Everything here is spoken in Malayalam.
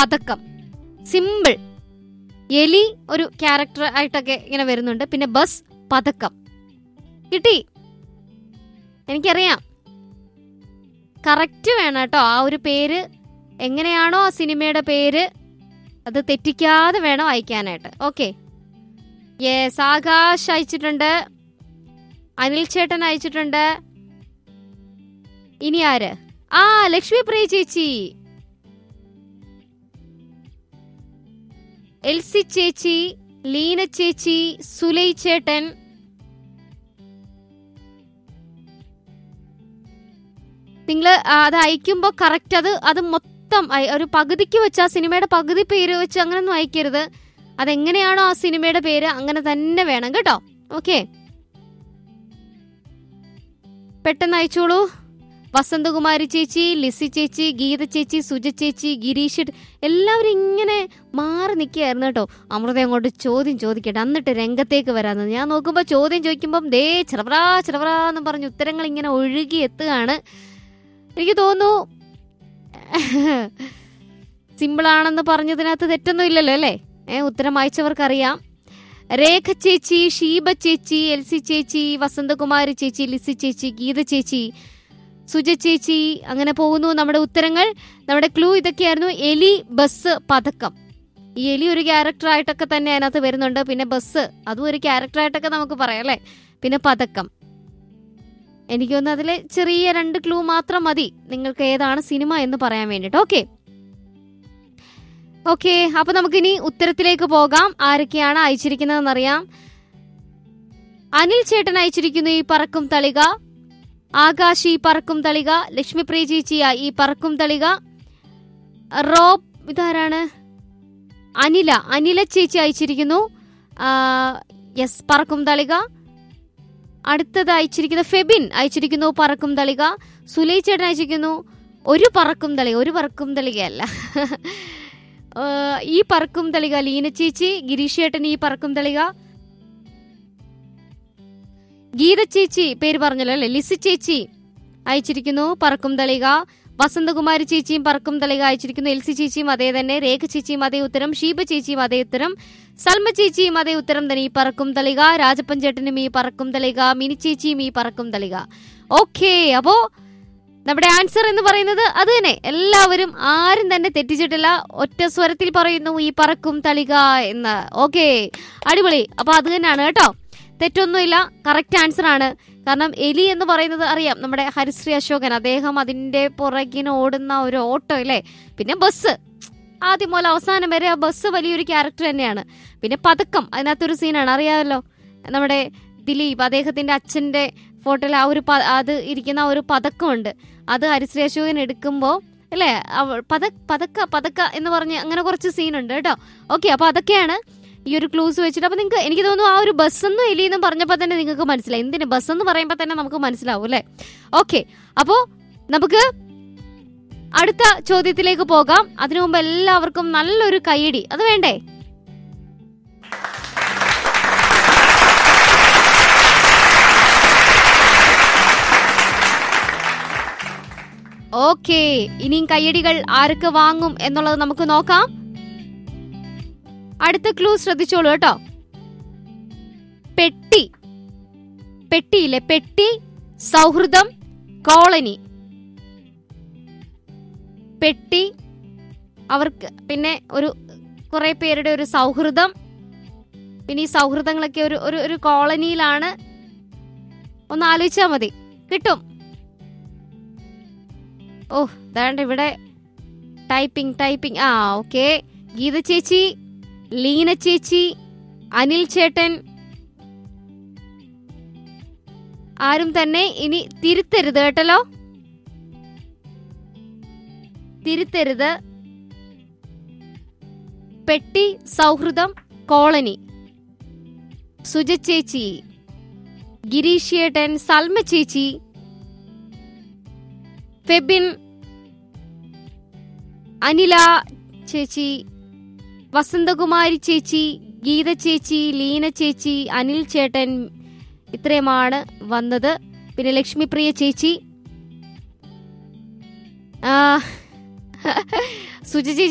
പതക്കം. സിമ്പിൾ. എലി ഒരു ക്യാരക്ടർ ആയിട്ടൊക്കെ ഇങ്ങനെ വരുന്നുണ്ട്. പിന്നെ ബസ്, പതക്കം. കിട്ടി? എനിക്കറിയാം. കറക്റ്റ് വേണം കേട്ടോ. ആ ഒരു പേര് എങ്ങനെയാണോ ആ സിനിമയുടെ പേര് അത് തെറ്റിക്കാതെ വേണം അയക്കാനായിട്ട്. ഓക്കെ. യെസ്, ആകാശ് അയച്ചിട്ടുണ്ട്, അനിൽ ചേട്ടൻ അയച്ചിട്ടുണ്ട്. ഇനി ആര്? ലക്ഷ്മി പ്രിയ ചേച്ചി, എൽസി ചേച്ചി, ലീന ചേച്ചി, സുലൈ ചേട്ടൻ. നിങ്ങള് അത് അയക്കുമ്പോ കറക്റ്റ് അത് മൊത്തം ഒരു പകുതിക്ക് വെച്ച്, ആ സിനിമയുടെ പകുതി പേര് വെച്ച് അങ്ങനൊന്നും അയക്കരുത്. അതെങ്ങനെയാണോ ആ സിനിമയുടെ പേര് അങ്ങനെ തന്നെ വേണം കേട്ടോ. ഓക്കെ, പെട്ടെന്ന് അയച്ചോളൂ. വസന്തകുമാരി ചേച്ചി, ലിസി ചേച്ചി, ഗീത ചേച്ചി, സുജ ചേച്ചി, ഗിരീഷ്, എല്ലാവരും ഇങ്ങനെ മാറി നിൽക്കുകയായിരുന്നു കേട്ടോ. അമൃത അങ്ങോട്ട് ചോദ്യം ചോദിക്കട്ടെ, എന്നിട്ട് രംഗത്തേക്ക് വരാമെന്ന്. ഞാൻ നോക്കുമ്പോൾ ചോദ്യം ചോദിക്കുമ്പം ദേ ചിറവറാ ചിറവറാ എന്ന് പറഞ്ഞ് ഉത്തരങ്ങൾ ഇങ്ങനെ ഒഴുകി എത്തുകയാണ്. എനിക്ക് തോന്നുന്നു സിമ്പിളാണെന്ന് പറഞ്ഞതിനകത്ത് തെറ്റൊന്നും ഇല്ലല്ലോ അല്ലേ? ഉത്തരം അയച്ചവർക്കറിയാം. രേഖ ചേച്ചി, ഷീബ ചേച്ചി, എൽസി ചേച്ചി, വസന്തകുമാരി ചേച്ചി, ലിസി ചേച്ചി, ഗീത ചേച്ചി, സുജ ചേച്ചി, അങ്ങനെ പോകുന്നു നമ്മുടെ ഉത്തരങ്ങൾ. നമ്മുടെ ക്ലൂ ഇതൊക്കെയായിരുന്നു. എലി, ബസ്, പതക്കം. ഈ എലി ഒരു ക്യാരക്ടറായിട്ടൊക്കെ തന്നെ അതിനകത്ത് വരുന്നുണ്ട്. പിന്നെ ബസ്, അതും ഒരു ക്യാരക്ടറായിട്ടൊക്കെ നമുക്ക് പറയാം അല്ലേ? പിന്നെ പതക്കം. എനിക്ക് തോന്നുന്നു അതിലെ ചെറിയ 2 ക്ലൂ മാത്രം മതി നിങ്ങൾക്ക് ഏതാണ് സിനിമ എന്ന് പറയാൻ വേണ്ടിട്ട്. ഓക്കെ, അപ്പൊ നമുക്കിനി ഉത്തരത്തിലേക്ക് പോകാം. ആരൊക്കെയാണ് അയച്ചിരിക്കുന്നതെന്നറിയാം. അനിൽ ചേട്ടൻ അയച്ചിരിക്കുന്നു ഈ പറക്കും തളിക, ആകാശ് ഈ പറക്കും തളിക, ലക്ഷ്മി പ്രിയ ചേച്ചി ഈ പറക്കും തളിക, റോബ്, ഇതാരാണ്? അനില ചേച്ചി അയച്ചിരിക്കുന്നു യെസ് പറക്കും തളിക. അടുത്തത് അയച്ചിരിക്കുന്ന ഫെബിൻ അയച്ചിരിക്കുന്നു പറക്കും തളിക. സുലൈ ചേട്ടൻ അയച്ചിരിക്കുന്നു ഒരു പറക്കും തളികയല്ല ഈ പറക്കും തളിക. ലീന ചേച്ചി, ഗിരീഷ് ചേട്ടൻ ഈ പറക്കും തളിക. ഗീത ചേച്ചി പേര് പറഞ്ഞല്ലോ അല്ലെ, ലിസി ചേച്ചി അയച്ചിരിക്കുന്നു പറക്കും തളിക. വസന്തകുമാരി ചേച്ചിയും പറക്കും തളിക അയച്ചിരിക്കുന്നു. എൽസി ചേച്ചിയും അതേ തന്നെ. രേഖ ചേച്ചിയും അതേ ഉത്തരം. ഷീബ ചേച്ചിയും അതേ ഉത്തരം. സൽമ ചേച്ചിയും അതേ ഉത്തരം തന്നെ, ഈ പറക്കും തളിക. രാജപ്പൻ ചേട്ടനും ഈ പറക്കും തളിക. മിനി ചേച്ചിയും ഈ പറക്കും തളിക. ഓക്കെ, അപ്പോ നമ്മുടെ ആൻസർ എന്ന് പറയുന്നത് അത് തന്നെ. എല്ലാവരും ആരും തന്നെ തെറ്റിച്ചിട്ടില്ല, ഒറ്റ സ്വരത്തിൽ പറയുന്നു ഈ പറക്കും തളിക എന്ന്. ഓക്കെ, അടിപൊളി. അപ്പൊ അത് തന്നെയാണ് കേട്ടോ, തെറ്റൊന്നുമില്ല, കറക്റ്റ് ആൻസർ ആണ്. കാരണം എലി എന്ന് പറയുന്നത് അറിയാം, നമ്മുടെ ഹരിശ്രീ അശോകൻ, അദ്ദേഹം അതിന്റെ പുറകിന് ഓടുന്ന ഒരു ഓട്ടോ അല്ലേ. പിന്നെ ബസ്, ആദ്യം മുതൽ അവസാനം വരെ ആ ബസ് വലിയൊരു ക്യാരക്ടർ തന്നെയാണ്. പിന്നെ പതക്കം, അതിനകത്തൊരു സീനാണ് അറിയാമല്ലോ, നമ്മുടെ ദിലീപ് അദ്ദേഹത്തിന്റെ അച്ഛന്റെ ഫോട്ടോയിൽ ആ ഒരു അത് ഇരിക്കുന്ന ഒരു പതക്കമുണ്ട്. അത് ഹരിശ്രീ അശോകൻ എടുക്കുമ്പോ അല്ലേ, പതക്ക എന്ന് പറഞ്ഞ് അങ്ങനെ കുറച്ച് സീനുണ്ട് കേട്ടോ. ഓക്കെ, അപ്പൊ അതൊക്കെയാണ് ഈ ഒരു ക്ലൂസ് വെച്ചിട്ട്. അപ്പൊ നിങ്ങൾക്ക്, എനിക്ക് തോന്നുന്നു ആ ഒരു ബസ്സെന്നും എലിയെന്നും പറഞ്ഞപ്പോൾ തന്നെ നിങ്ങൾക്ക് മനസ്സിലായി. എന്തിന് ബസ് എന്ന് പറയുമ്പോൾ തന്നെ നമുക്ക് മനസ്സിലാവും അല്ലെ? ഓക്കെ, അപ്പോ നമുക്ക് അടുത്ത ചോദ്യത്തിലേക്ക് പോകാം. അതിനു മുമ്പ് എല്ലാവർക്കും നല്ലൊരു കൈയടി അത് വേണ്ടേ? ഓക്കെ, ഇനിയും കയ്യടികൾ ആർക്ക് വാങ്ങും എന്നുള്ളത് നമുക്ക് നോക്കാം. അടുത്ത ക്ലൂ ശ്രദ്ധിച്ചോളൂ കേട്ടോ. പെട്ടിയില്ലേ, പെട്ടി, സൗഹൃദം, കോളനി. പെട്ടി, അവർക്ക് പിന്നെ ഒരു കുറെ പേരുടെ ഒരു സൗഹൃദം. പിന്നെ ഈ സൗഹൃദങ്ങളൊക്കെ ഒരു കോളനിയിലാണ്. ഒന്ന് ആലോചിച്ചാൽ മതി, കിട്ടും. ദാണ്ട് ഇവിടെ ടൈപ്പിംഗ്. ഓക്കെ, ഗീത ചേച്ചി, ലീന ചേച്ചി, അനിൽ ചേട്ടൻ, ആരും തന്നെ ഇനി തിരുത്തരുത് കേട്ടല്ലോ, തിരുത്തരുത്. പെട്ടി, സൗഹൃദം, കോളനി. സുജ ചേച്ചി, ഗിരീഷ് ചേട്ടൻ, സൽമ ചേച്ചി, ഫെബിൻ, അനില ചേച്ചി, വസന്തകുമാരി ചേച്ചി, ഗീത ചേച്ചി, ലീന ചേച്ചി, അനിൽ ചേട്ടൻ, ഇത്രയുമാണ് വന്നത്. പിന്നെ ലക്ഷ്മി പ്രിയ ചേച്ചി, സുജ ചേച്ചി